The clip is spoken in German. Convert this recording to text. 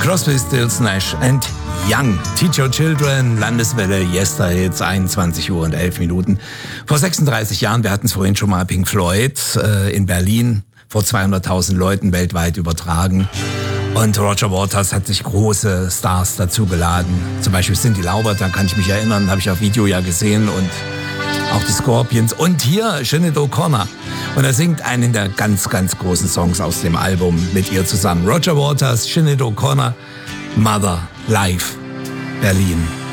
Crosby, Stills, Nash and Young. Teach Your Children, Landeswelle, Yesterhits, 21 Uhr und 11 Minuten. Vor 36 Jahren, wir hatten es vorhin schon mal, Pink Floyd in Berlin, vor 200.000 Leuten weltweit übertragen. Und Roger Waters hat sich große Stars dazu geladen. Zum Beispiel Cyndi Lauper, da kann ich mich erinnern, habe ich auf Video ja gesehen. Und auch die Scorpions. Und hier Sinead O'Connor. Und er singt einen der ganz, ganz großen Songs aus dem Album mit ihr zusammen. Roger Waters, Sinead O'Connor, Mother, Live, Berlin.